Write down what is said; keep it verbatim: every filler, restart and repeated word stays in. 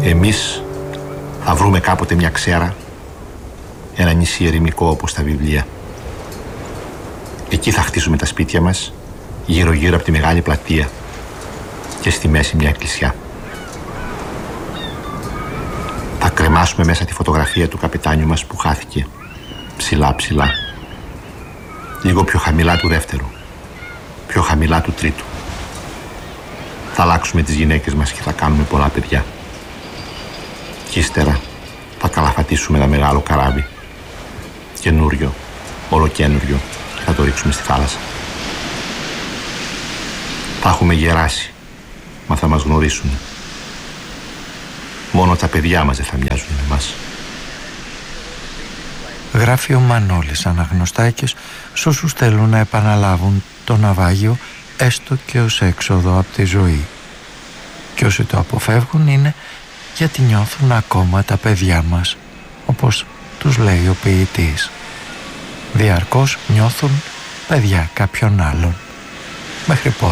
Εμείς θα βρούμε κάποτε μια ξέρα, ένα νησί ερημικό όπως τα βιβλία. Εκεί θα χτίσουμε τα σπίτια μας, γύρω-γύρω από τη μεγάλη πλατεία και στη μέση μια εκκλησιά. Θα κρεμάσουμε μέσα τη φωτογραφία του καπετάνιου μας που χάθηκε ψηλά-ψηλά. Λίγο πιο χαμηλά του δεύτερου, πιο χαμηλά του τρίτου. Θα αλλάξουμε τις γυναίκες μας και θα κάνουμε πολλά παιδιά. Και ύστερα θα καλαφατίσουμε ένα μεγάλο καράβι, καινούριο, ολοκένουριο, και θα το ρίξουμε στη θάλασσα. Θα έχουμε γεράσει, μα θα μας γνωρίσουν. Μόνο τα παιδιά μας δεν θα μοιάζουν με εμάς. Γράφει ο Μανώλης Αναγνωστάκης σ' όσους θέλουν να επαναλάβουν το ναυάγιο έστω και ως έξοδο από τη ζωή. Και όσοι το αποφεύγουν είναι γιατί νιώθουν ακόμα τα παιδιά μας, όπως τους λέει ο ποιητής. Διαρκώς νιώθουν παιδιά κάποιον άλλον. Μέχρι πότε?